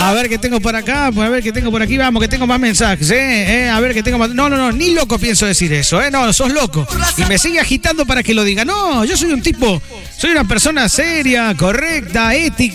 A ver qué tengo por acá, a ver qué tengo por aquí, vamos, que tengo más mensajes, a ver qué tengo más... No, ni loco pienso decir eso, no, sos loco. Y me sigue agitando para que lo diga. No, yo soy un tipo, soy una persona seria, correcta, ética.